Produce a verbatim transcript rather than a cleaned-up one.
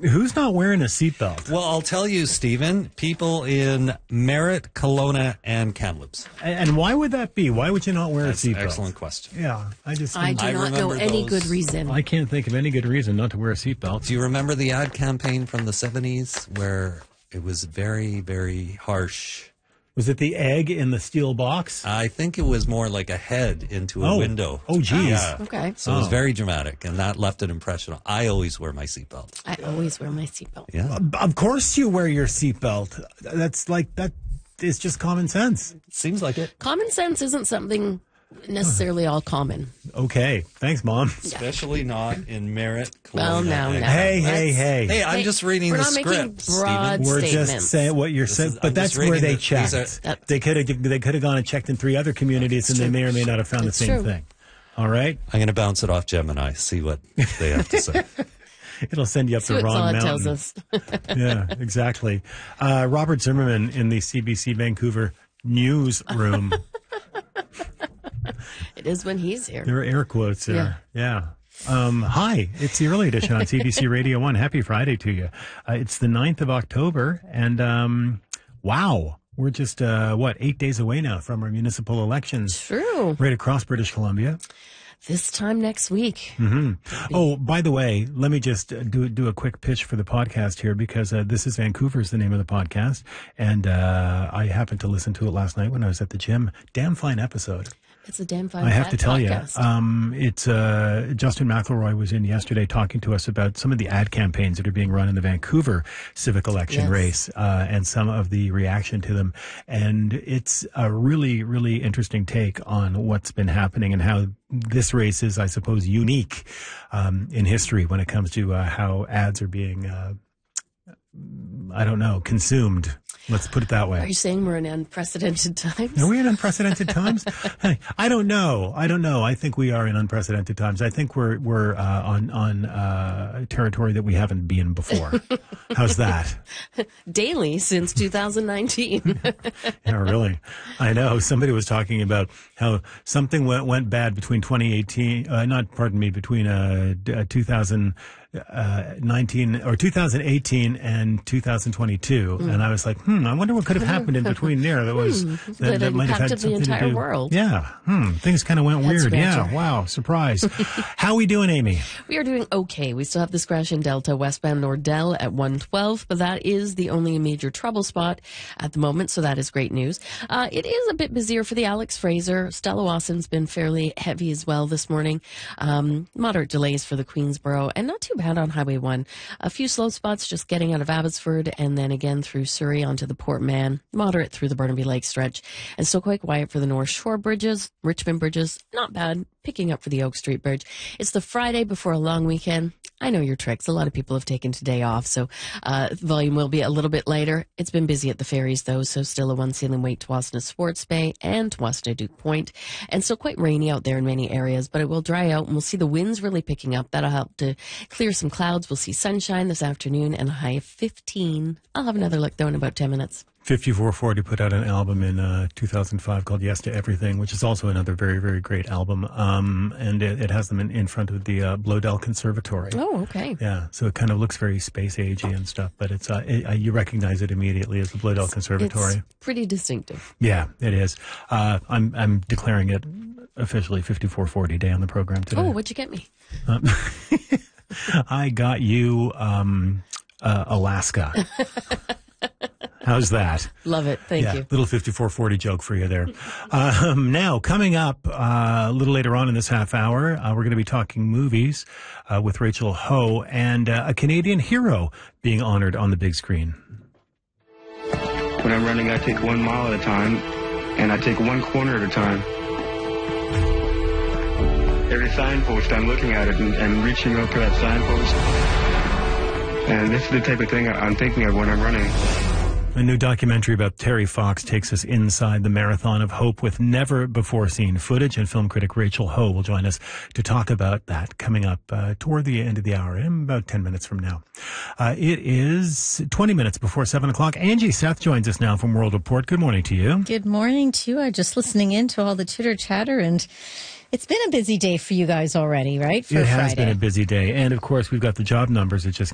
Who's not wearing a seatbelt? Well, I'll tell you, Stephen, people in Merritt, Kelowna, and Kamloops. And, and why would that be? Why would you not wear That's a an seatbelt? excellent question. Yeah, I just I do I not know remember any those- good reason. I can't think of any good reason not to wear a seatbelt. Do you remember the ad campaign from the seventies where it was very, very harsh? Was it the egg in the steel box? I think it was more like a head into a Oh. window. Oh, geez. Yeah. Okay. So it was Oh. very dramatic, and that left an impression. I always wear my seatbelt. I always wear my seatbelt. Yeah. Of course you wear your seatbelt. That's like, that is just common sense. Seems like it. Common sense isn't something necessarily all common. Okay. Thanks, Mom. Especially not in Merritt, Kelowna. Well, no, and- no. Hey, hey, Let's- hey. Hey, I'm Hey, just reading we're the not script, making broad Stephen. We're statements. just saying what you're This saying, is- but I'm that's just where reading they the- these checked. are- They could have they could have gone and checked in three other communities, and they may or may not have found It's the same true. thing. All right, I'm going to bounce it off Gemini, see what they have to say. it'll send you up See the what wrong Zod mountain. tells us. Yeah, exactly. Uh, Robert Zimmerman in the C B C Vancouver newsroom. It is when he's here. There are air quotes there. Yeah. Um, hi, it's the early edition on C B C Radio one. Happy Friday to you. Uh, it's the ninth of October, and um, wow, we're just, uh, what, eight days away now from our municipal elections True. right across British Columbia. This time next week. Oh, by the way, let me just uh, do do a quick pitch for the podcast here, because uh, This is Vancouver is the name of the podcast, and uh, I happened to listen to it last night when I was at the gym. Damn fine episode. It's a damn fine I have to tell podcast. you, um, it's uh, Justin McElroy was in yesterday talking to us about some of the ad campaigns that are being run in the Vancouver civic election Yes. race, uh, and some of the reaction to them. And it's a really, really interesting take on what's been happening and how this race is, I suppose, unique um, in history when it comes to uh, how ads are being, uh, I don't know, consumed. Let's put it that way. Are you saying we're in unprecedented times? Are we in unprecedented times? I don't know. I don't know. I think we are in unprecedented times. I think we're we're uh, on on uh, territory that we haven't been before. How's that? Daily since two thousand nineteen. Yeah, really. I know. Somebody was talking about how something went went bad between twenty eighteen. Uh, not pardon me. Between uh, d- uh, two thousand nineteen or two thousand eighteen and two thousand twenty-two, Mm. and I was like, hmm. I wonder what could have happened in between there. That was Hmm, that, that that might have had impacted the something to entire do. world. Yeah. Hmm. Things kind of went Head weird. Yeah. scratcher. Wow. Surprise. How we doing, Amy? We are doing okay. We still have the crash in Delta westbound Nordell at one twelve, but that is the only major trouble spot at the moment, so that is great news. Uh, it is a bit busier for the Alex Fraser. Stella Wasson's been fairly heavy as well this morning. Um, moderate delays for the Queensboro, and not too bad on Highway one. A few slow spots just getting out of Abbotsford, and then again through Surrey onto the Port Mann. Moderate through the Burnaby Lake stretch, and still quite quiet for the North Shore bridges. Richmond bridges, not bad. Picking up for the Oak Street Bridge. It's the Friday before a long weekend. I know your tricks. A lot of people have taken today off, so uh, volume will be a little bit lighter. It's been busy at the ferries, though, so still a one-sailing wait to Wasna Sports Bay and to Wasna Duke Point, and still quite rainy out there in many areas, but it will dry out, and we'll see the winds really picking up. That'll help to clear some clouds. We'll see sunshine this afternoon and a high of fifteen. I'll have another look, though, in about ten minutes. fifty-four forty put out an album in uh, two thousand five called Yes to Everything, which is also another very, very great album. Um, and it, it has them in, in front of the uh, Blodell Conservatory. Oh, okay. Yeah, so it kind of looks very space agey and stuff, but it's uh, it, uh, you recognize it immediately as the Blodell Conservatory. It's pretty distinctive. Yeah, it is. Uh, I'm I'm declaring it officially fifty-four forty day on the program today. Oh, what'd you get me? Um, I got you um, uh, Alaska. How's that? Love it. Thank yeah, you. little fifty-four forty joke for you there. Um, now, coming up uh, a little later on in this half hour, uh, we're going to be talking movies uh, with Rachel Ho and uh, a Canadian hero being honored on the big screen. When I'm running, I take one mile at a time, and I take one corner at a time. Every signpost, I'm looking at it and, and reaching up for that signpost. And this is the type of thing I'm thinking of when I'm running. A new documentary about Terry Fox takes us inside the Marathon of Hope with never-before-seen footage, and film critic Rachel Ho will join us to talk about that coming up uh, toward the end of the hour, in about ten minutes from now. Uh, it is twenty minutes before seven o'clock. Angie Seth joins us now from World Report. Good morning to you. Good morning to you. I'm just listening in to all the chitter-chatter, and it's been a busy day for you guys already, right? For it has Friday. been a busy day. And, of course, we've got the job numbers that just